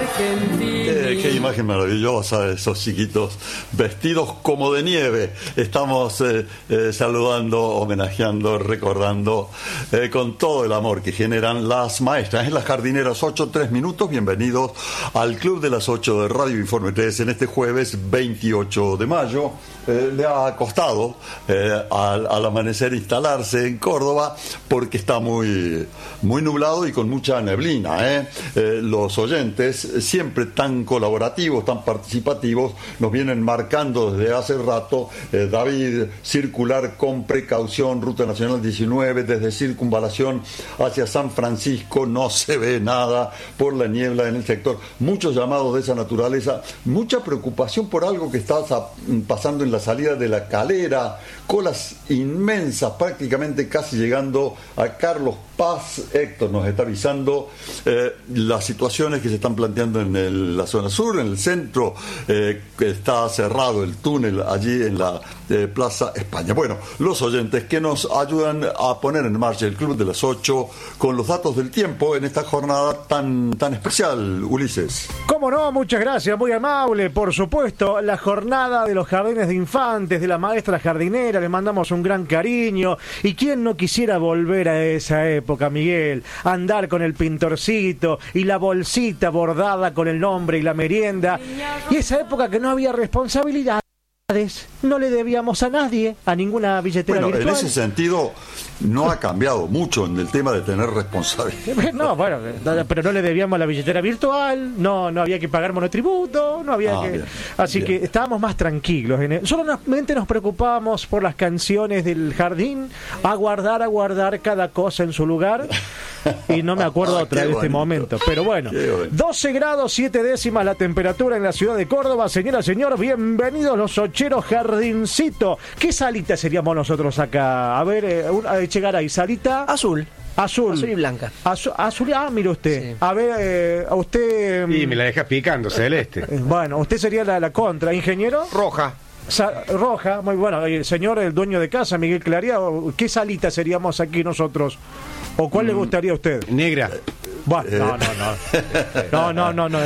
Qué imagen maravillosa de esos chiquitos vestidos como de nieve. Estamos saludando, homenajeando, recordando con todo el amor que generan las maestras en las jardineras. 8:03. Bienvenidos al Club de las 8 de Radio Informe 3 en este jueves 28 de mayo. Le ha costado al amanecer instalarse en Córdoba porque está muy nublado y con mucha neblina. Los oyentes, siempre tan colaborativos, tan participativos, nos vienen marcando desde hace rato. David, circular con precaución, Ruta Nacional 19, desde Circunvalación hacia San Francisco, no se ve nada por la niebla en el sector. Muchos llamados de esa naturaleza, mucha preocupación por algo que está pasando en la salida de La Calera, colas inmensas, prácticamente casi llegando a Carlos Paz. Héctor nos está avisando las situaciones que se están planteando en la zona sur, en el centro, que está cerrado el túnel allí en la Plaza España. Bueno, los oyentes que nos ayudan a poner en marcha el Club de las 8 con los datos del tiempo en esta jornada tan especial, Ulises. ¿Cómo no? Muchas gracias, muy amable. Por supuesto, la jornada de los jardines de infantes, de la maestra jardinera, le mandamos un gran cariño. ¿Y quién no quisiera volver a esa época, Miguel? Andar con el pintorcito y la bolsita bordada con el nombre y la merienda. Y esa época que no había responsabilidad. No le debíamos a nadie, a ninguna billetera virtual. En ese sentido no ha cambiado mucho en el tema de tener responsabilidad. No, bueno, pero no le debíamos a la billetera virtual, no había que pagar monotributo, no había que... Bien, así bien. Que estábamos más tranquilos. Solamente nos preocupábamos por las canciones del jardín, a guardar cada cosa en su lugar. Y no me acuerdo otra de este momento. Pero bueno, 12 grados 7 décimas la temperatura en la ciudad de Córdoba. Señora, señor, bienvenidos los Ocheros Jardincito. ¿Qué salita seríamos nosotros acá? A ver, llegar ahí, salita Azul y blanca. Azul, mire usted. Sí. A ver, a usted... Y me la dejas picando, celeste. Bueno, usted sería la contra. ¿Ingeniero? Roja. Roja, muy bueno. Señor, el dueño de casa, Miguel Claría, ¿qué salita seríamos aquí nosotros? ¿O cuál le gustaría a usted? Negra. Bueno, no.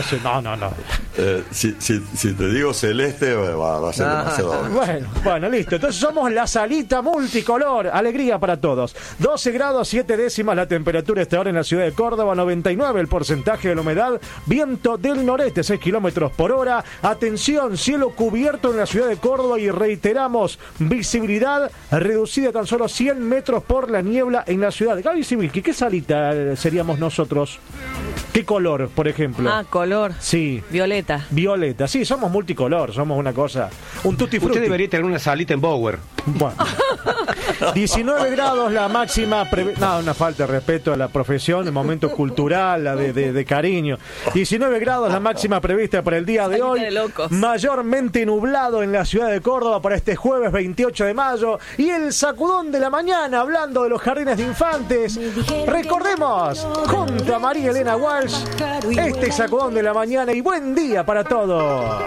Si te digo celeste, va a ser demasiado. Bueno, listo. Entonces somos la salita multicolor. Alegría para todos. 12 grados 7 décimas la temperatura esta hora en la ciudad de Córdoba. 99 el porcentaje de la humedad. Viento del noreste, 6 kilómetros por hora. Atención, cielo cubierto en la ciudad de Córdoba. Y reiteramos, visibilidad reducida a tan solo 100 metros por la niebla en la ciudad. Gaby Sibilki, ¿qué salita seríamos nosotros? ¿Qué color, por ejemplo? Color. Sí. Violeta, sí, somos multicolor, somos una cosa, un tutti frutti. Usted debería tener una salita en Bower. Bueno. 19 grados la máxima una falta de respeto a la profesión, el momento cultural, la de cariño. 19 grados la máxima prevista para el día de hoy. Mayormente nublado en la ciudad de Córdoba para este jueves 28 de mayo. Y el sacudón de la mañana, hablando de los jardines de infantes. Recordemos, junto a María Elena Walsh, este sacudón de la mañana y buen día para todos.